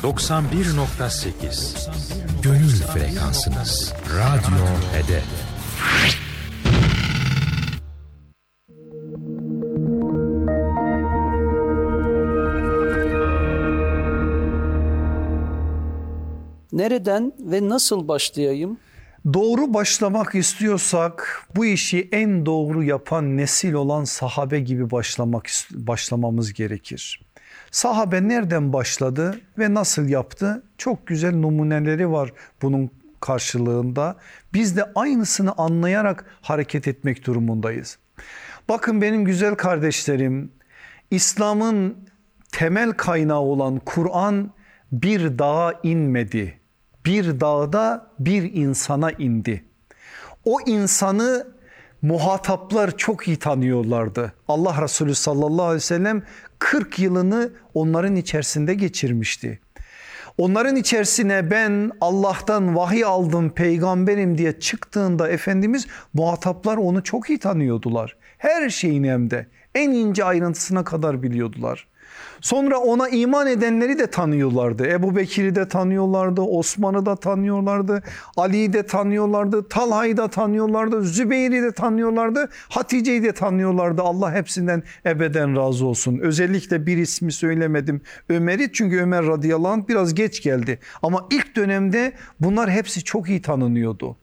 91.8 Gönül frekansınız. Radyo Hedef. Nereden ve nasıl başlayayım? Doğru başlamak istiyorsak bu işi en doğru yapan nesil olan sahabe gibi başlamamız gerekir. Sahabe nereden başladı ve nasıl yaptı? Çok güzel numuneleri var bunun karşılığında. Biz de aynısını anlayarak hareket etmek durumundayız. Bakın benim güzel kardeşlerim, İslam'ın temel kaynağı olan Kur'an bir dağa inmedi. Bir dağda bir insana indi. O insanı muhataplar çok iyi tanıyorlardı. Allah Resulü sallallahu aleyhi ve sellem 40 yılını onların içerisinde geçirmişti. Onların içerisine ben Allah'tan vahiy aldım, peygamberim diye çıktığında Efendimiz, muhataplar onu çok iyi tanıyordular. Her şeyini hem de en ince ayrıntısına kadar biliyordular. Sonra ona iman edenleri de tanıyorlardı. Ebu Bekir'i de tanıyorlardı, Osman'ı da tanıyorlardı, Ali'yi de tanıyorlardı, Talha'yı da tanıyorlardı, Zübeyir'i de tanıyorlardı, Hatice'yi de tanıyorlardı. Allah hepsinden ebeden razı olsun. Özellikle bir ismi söylemedim, Ömer'i, çünkü Ömer radıyallahu anh biraz geç geldi. Ama ilk dönemde bunlar hepsi çok iyi tanınıyordu.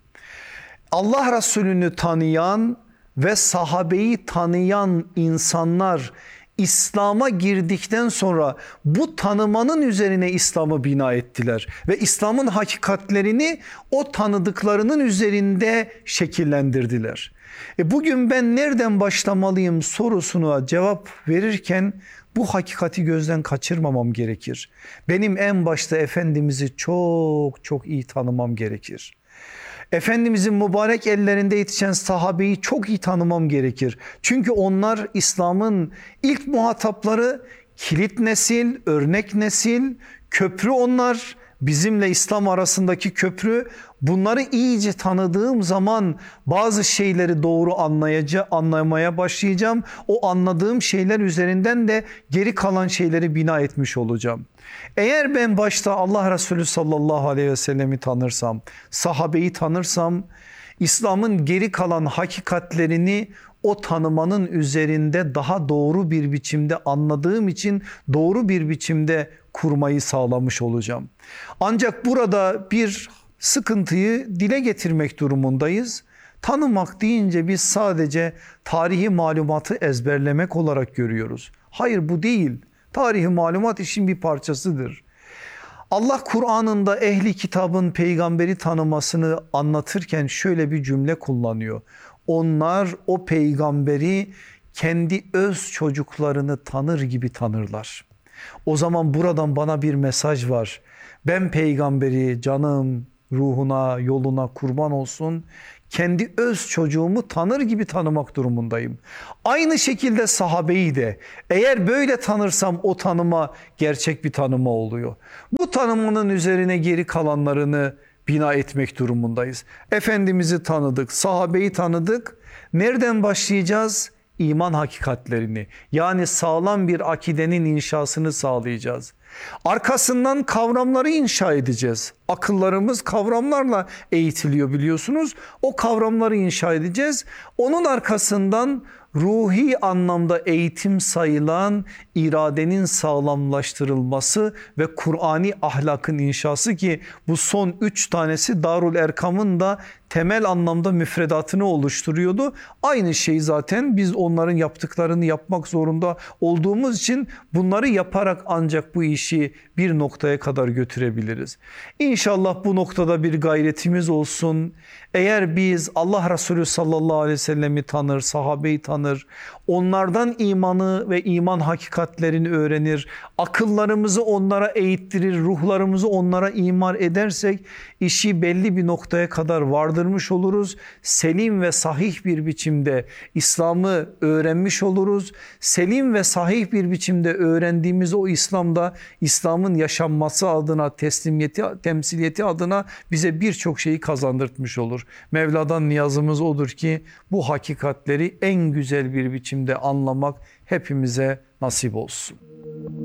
Allah Resulü'nü tanıyan ve sahabeyi tanıyan insanlar İslam'a girdikten sonra bu tanımanın üzerine İslam'ı bina ettiler ve İslam'ın hakikatlerini o tanıdıklarının üzerinde şekillendirdiler. Bugün ben nereden başlamalıyım sorusuna cevap verirken bu hakikati gözden kaçırmamam gerekir. Benim en başta Efendimiz'i çok çok iyi tanımam gerekir. Efendimizin mübarek ellerinde yetişen sahabeyi çok iyi tanımam gerekir. Çünkü onlar İslam'ın ilk muhatapları, kilit nesil, örnek nesil, köprü onlar. Bizimle İslam arasındaki köprü. Bunları iyice tanıdığım zaman bazı şeyleri doğru anlamaya başlayacağım. O anladığım şeyler üzerinden de geri kalan şeyleri bina etmiş olacağım. Eğer ben başta Allah Resulü sallallahu aleyhi ve sellemi tanırsam, sahabeyi tanırsam, İslam'ın geri kalan hakikatlerini o tanımanın üzerinde daha doğru bir biçimde anladığım için doğru bir biçimde kurmayı sağlamış olacağım. Ancak burada bir sıkıntıyı dile getirmek durumundayız. Tanımak deyince biz sadece tarihi malumatı ezberlemek olarak görüyoruz. Hayır, bu değil. Tarihi malumat işin bir parçasıdır. Allah Kur'an'ında ehli kitabın peygamberi tanımasını anlatırken şöyle bir cümle kullanıyor. Onlar o peygamberi kendi öz çocuklarını tanır gibi tanırlar. O zaman buradan bana bir mesaj var. Ben peygamberi canım, ruhuna, yoluna kurban olsun, kendi öz çocuğumu tanır gibi tanımak durumundayım. Aynı şekilde sahabeyi de eğer böyle tanırsam o tanıma gerçek bir tanıma oluyor. Bu tanımanın üzerine geri kalanlarını bina etmek durumundayız. Efendimiz'i tanıdık, sahabeyi tanıdık. Nereden başlayacağız? İman hakikatlerini, yani sağlam bir akidenin inşasını sağlayacağız. Arkasından kavramları inşa edeceğiz. Akıllarımız kavramlarla eğitiliyor biliyorsunuz. O kavramları inşa edeceğiz. Onun arkasından ruhi anlamda eğitim sayılan iradenin sağlamlaştırılması ve Kur'ani ahlakın inşası, ki bu son 3 tanesi Darul Erkam'ın da temel anlamda müfredatını oluşturuyordu. Aynı şey zaten biz onların yaptıklarını yapmak zorunda olduğumuz için bunları yaparak ancak bu işi bir noktaya kadar götürebiliriz. İnşallah bu noktada bir gayretimiz olsun. Eğer biz Allah Resulü sallallahu aleyhi ve sellemi tanır, sahabeyi tanır, onlardan imanı ve iman hakikatlerini öğrenir, akıllarımızı onlara eğittirir, ruhlarımızı onlara imar edersek işi belli bir noktaya kadar vardırmış oluruz. Selim ve sahih bir biçimde İslam'ı öğrenmiş oluruz. Selim ve sahih bir biçimde öğrendiğimiz o İslam'da İslam'ın yaşanması adına, teslimiyeti, temsiliyeti adına bize birçok şeyi kazandırtmış olur. Mevla'dan niyazımız odur ki bu hakikatleri en güzel bir biçimde anlamak hepimize nasip olsun.